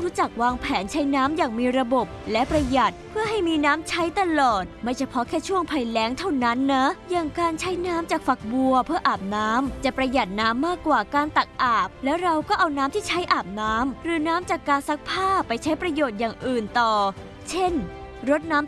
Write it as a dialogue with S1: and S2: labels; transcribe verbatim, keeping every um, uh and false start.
S1: รู้จักวางแผนใช้น้ำอย่างมีระบบและประหยัดเพื่อให้มีน้ำใช้ตลอดไม่เฉพาะแค่ช่วงภัยแล้งเท่านั้นนะอย่างการใช้น้ำจากฝักบัวเพื่ออาบน้ำจะประหยัดน้ำมากกว่าการตักอาบและเราก็เอาน้ำที่ใช้อาบน้ำหรือน้ำจากการซักผ้าไปใช้ประโยชน์อย่างอื่นต่อเช่นรดน้ำ